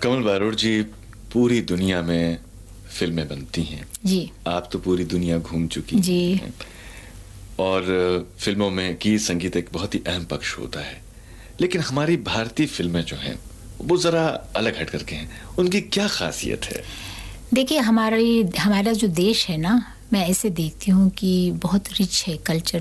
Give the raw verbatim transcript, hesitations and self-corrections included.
कमल बारोड़ जी, पूरी दुनिया में फिल्में बनती हैं जी। आप तो पूरी दुनिया घूम चुकी जी हैं और फिल्मों में गीत संगीत एक बहुत ही अहम पक्ष होता है, लेकिन हमारी भारतीय फिल्में जो हैं वो जरा अलग हट करके हैं, उनकी क्या खासियत है? देखिए, हमारी हमारा जो देश है ना, मैं ऐसे देखती हूँ कि बहुत रिच है कल्चर